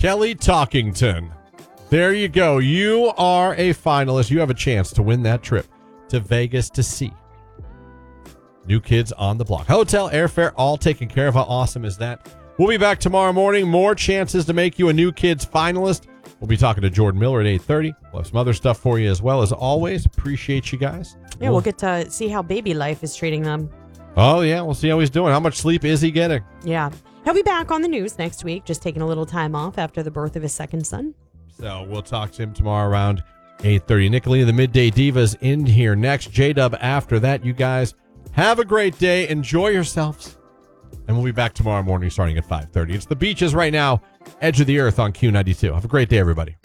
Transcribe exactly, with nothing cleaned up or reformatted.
Kelly Talkington. There you go. You are a finalist. You have a chance to win that trip to Vegas to see New Kids on the Block. Hotel, airfare, all taken care of. How awesome is that? We'll be back tomorrow morning. More chances to make you a New Kids finalist. We'll be talking to Jordan Miller at eight thirty. We'll have some other stuff for you as well. As always, appreciate you guys. Yeah, we'll, we'll get to see how baby life is treating them. Oh, yeah. We'll see how he's doing. How much sleep is he getting? Yeah. He'll be back on the news next week, just taking a little time off after the birth of his second son. So we'll talk to him tomorrow around eight thirty. Nicolina, the Midday Divas in here next. J-Dub after that. You guys have a great day. Enjoy yourselves. And we'll be back tomorrow morning starting at five thirty. It's the Beaches right now. Edge of the Earth on Q ninety-two. Have a great day, everybody.